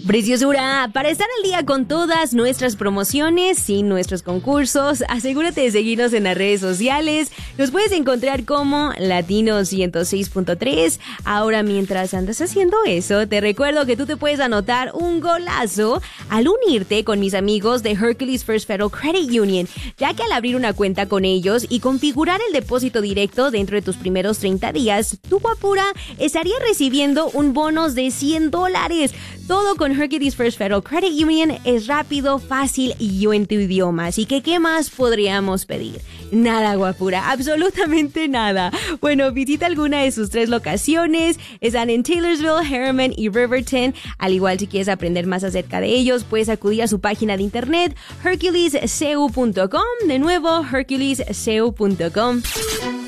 Preciosura, para estar al día con todas nuestras promociones y nuestros concursos, asegúrate de seguirnos en las redes sociales. Nos puedes encontrar como Latino 106.3. Ahora, mientras andas haciendo eso, te recuerdo que tú te puedes anotar un golazo al unirte con mis amigos de Hercules First Federal Credit Union, ya que al abrir una cuenta con ellos y configurar el depósito directo dentro de tus primeros 30 días, tu guapura estaría recibiendo un bonus de $100. Todo con Hercules First Federal Credit Union es rápido, fácil y en tu idioma. Así que, ¿qué más podríamos pedir? Nada, guapura, absolutamente nada. Bueno, visita alguna de sus 3 locaciones. Están en Taylorsville, Harriman y Riverton. Al igual, si quieres aprender más acerca de ellos, puedes acudir a su página de internet, herculescu.com. De nuevo, herculescu.com.